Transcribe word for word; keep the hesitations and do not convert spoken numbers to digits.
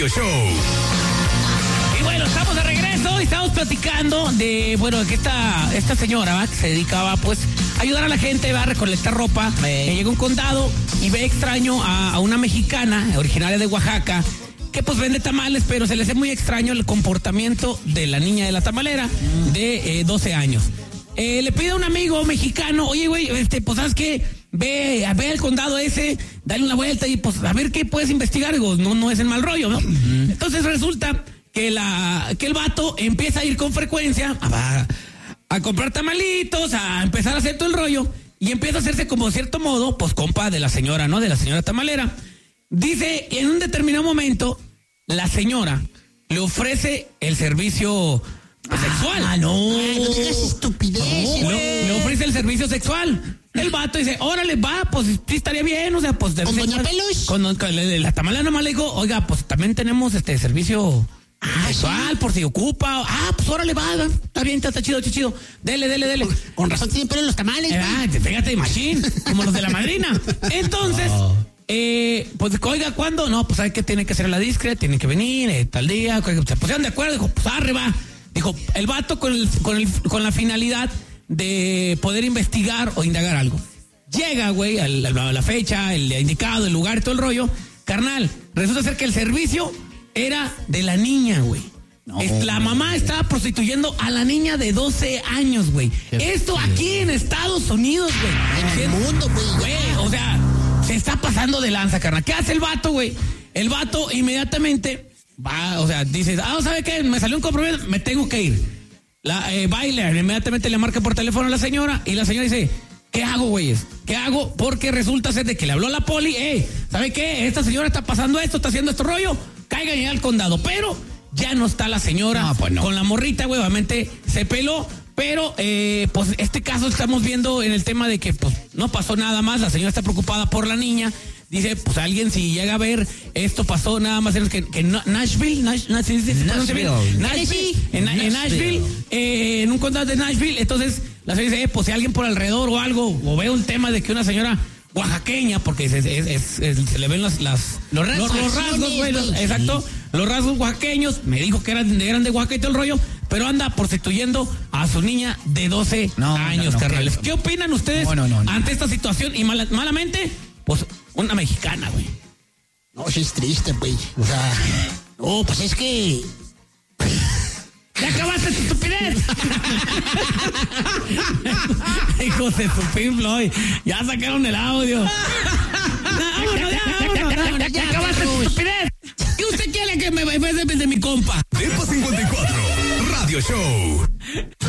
Radio Show. Y bueno, estamos de regreso y estamos platicando de, bueno, que esta, esta señora, ¿va? Que se dedicaba, pues, a ayudar a la gente, va a recolectar ropa. Eh. Que llega a un condado y ve extraño a, a una mexicana, originaria de Oaxaca, que pues vende tamales, pero se le hace muy extraño el comportamiento de la niña de la tamalera de eh, doce años. Eh, le pide a un amigo mexicano, oye, güey, este, pues, ¿sabes qué? Ve, ve al condado ese, dale una vuelta y pues a ver qué puedes investigar. Digo, no, no es el mal rollo, ¿no? Uh-huh. Entonces resulta que la, que el vato empieza a ir con frecuencia a, a comprar tamalitos, a empezar a hacer todo el rollo, y empieza a hacerse como de cierto modo, pues compa de la señora, ¿no? De la señora tamalera. Dice, en un determinado momento, la señora le ofrece el servicio sexual. Ah, no. Ay, no digas estupidez. No, le, le ofrece el servicio sexual. El vato dice, órale, va, pues sí estaría bien, o sea, pues... ¿Con doña Pelos? Con, con la, la tamalera nomás le digo, oiga, pues también tenemos este servicio ah, sexual, ¿sí? Por si ocupa. Ah, pues órale, va, va, está bien, está, está chido, está chido. Dele, dele, dele. Con, con razón tienen pelo en los tamales. Ah, fíjate, machín, como los de la madrina. Entonces... Oh. Eh, pues, oiga, ¿cuándo? No, pues hay que tiene que ser la discreta, tiene que venir eh, tal día, se pusieron de acuerdo, dijo, pues arriba. Dijo, el vato con, el, con, el, con la finalidad de poder investigar o indagar algo. Llega, güey, a la, la fecha, el indicado, el lugar, todo el rollo. Carnal, resulta ser que el servicio era de la niña, güey. No, la mamá estaba prostituyendo a la niña de doce años, güey. Esto aquí en Estados Unidos, güey. En el mundo, güey. Güey, o sea... Se está pasando de lanza, carnal. ¿Qué hace el vato, güey? El vato inmediatamente va, o sea, dice, ah, ¿sabe qué? Me salió un compromiso, me tengo que ir. La eh, baila, inmediatamente le marca por teléfono a la señora y la señora dice, ¿qué hago, güeyes? ¿Qué hago? Porque resulta ser de que le habló a la poli, eh, ¿sabe qué? Esta señora está pasando esto, está haciendo este rollo, caigan ya al condado. Pero ya no está la señora no, pues no. Con la morrita, güey, obviamente se peló. Pero, eh, pues, este caso estamos viendo en el tema de que, pues, no pasó nada más. La señora está preocupada por la niña. Dice, pues, alguien si llega a ver, esto pasó nada más en que, que Nashville, Nash, Nash, Nashville, Nashville, Nashville, en, en Nashville, eh, en un condado de Nashville. Entonces, la señora dice, eh, pues, si alguien por alrededor o algo, o ve un tema de que una señora oaxaqueña, porque es, es, es, es, se le ven las, las los rasgos, los, los rasgos, güey, los, exacto, los rasgos oaxaqueños. Me dijo que eran, eran de Oaxaca y todo el rollo, pero anda prostituyendo a su niña de doce no, años, no, no, carnales. ¿qué? ¿Qué opinan ustedes no, no, no, no. ante esta situación? Y mal, malamente, pues, una mexicana, güey. No, sí es triste, güey. O sea, no, pues es que... ¡Ya acabaste tu estupidez! Hijos de su Pink Floyd, ya sacaron el audio. ¡Vámonos, ya, vámonos! ¡Ya acabaste tu estupidez! ¿Qué usted quiere que me vaya de mi compa? Depa cincuenta y cuatro Radio Show.